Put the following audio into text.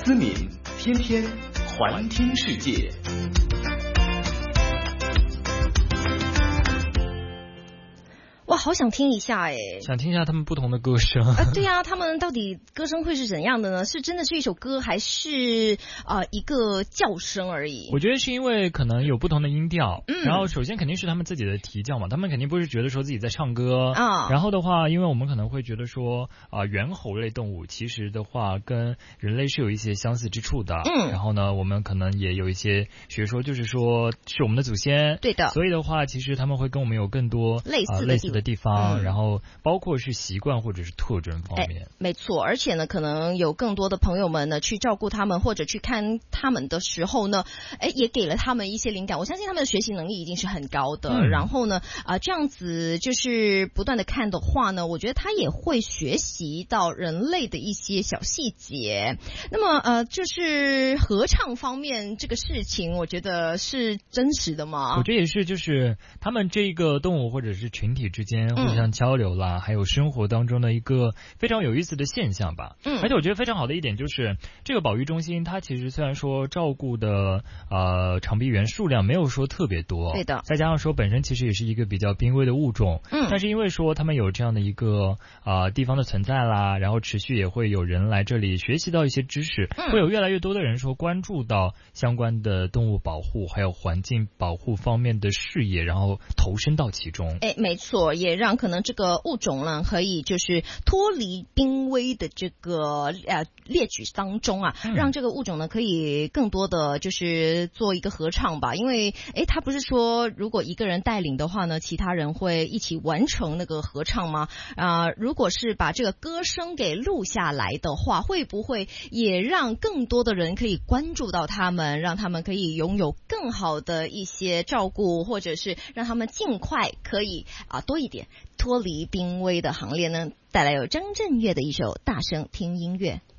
思敏天天环听世界。 哇，好想听一下哎！ 想听一下他们不同的歌声对啊，他们到底歌声会是怎样的呢？是真的是一首歌，还是一个叫声而已？ 我觉得是因为可能有不同的音调，然后首先肯定是他们自己的啼叫嘛，他们肯定不是觉得说自己在唱歌啊。然后的话，因为我们可能会觉得说猿猴类动物其实的话跟人类是有一些相似之处的，然后呢，我们可能也有一些学说，就是说是我们的祖先， 对的。 所以的话，其实他们会跟我们有更多类似的地方，然后包括是习惯或者是特征方面。 没错，而且呢，可能有更多的朋友们呢去照顾他们或者去看他们的时候呢，也给了他们一些灵感。我相信他们的学习能力一定是很高的。然后呢，这样子就是不断的看的话呢，我觉得他也会学习到人类的一些小细节。那么就是合唱方面这个事情，我觉得是真实的吗？ 我觉得也是，就是他们这个动物或者是群体之间互相交流啦，还有生活当中的一个非常有意思的现象吧。而且我觉得非常好的一点就是这个保育中心它其实虽然说照顾的长臂猿数量没有说特别多， 对的， 再加上说本身其实也是一个比较濒危的物种，但是因为说他们有这样的一个地方的存在啦，然后持续也会有人来这里学习到一些知识，会有越来越多的人说关注到相关的动物保护还有环境保护方面的事业，然后投身到其中。 没错，也让可能这个物种呢可以就是脱离濒危的这个列举当中啊，让这个物种呢可以更多的就是做一个合唱吧。因为他不是说如果一个人带领的话呢，其他人会一起完成那个合唱吗？如果是把这个歌声给录下来的话，会不会也让更多的人可以关注到他们，让他们可以拥有更好的一些照顾，或者是让他们尽快可以多一点脱离濒危的行列呢？带来有张震岳的一首《大声听音乐》。